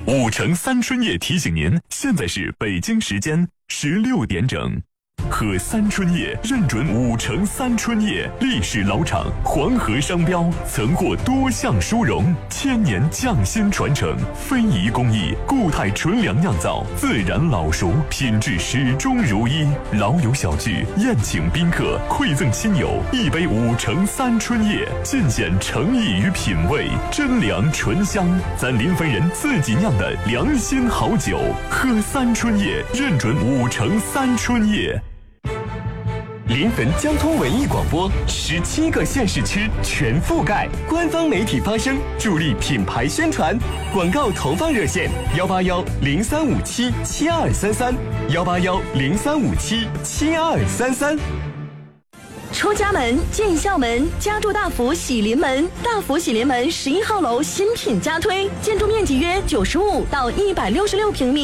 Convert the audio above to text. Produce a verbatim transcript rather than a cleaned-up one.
五城三春叶提醒您，现在是北京时间十六点整。喝三春叶认准五城三春叶，历史老厂，黄河商标，曾获多项殊荣，千年匠心传承，非遗工艺，固态纯粮酿造，自然老熟，品质始终如一。老友小聚，宴请宾客，馈赠亲友，一杯五城三春叶，尽显诚意与品味，真粮醇香，咱临汾人自己酿的良心好酒。喝三春叶，认准五城三春叶。 临汾交通文艺广播，十七个县市区全覆盖，官方媒体发声，助力品牌宣传。广告投放热线：幺八幺零三五七七二三三，幺八幺零三五七七二三三。 出家门，进校门，家住大福喜临门。大福喜临门十一号楼新品加推，建筑面积约九十五到一百六十六平米。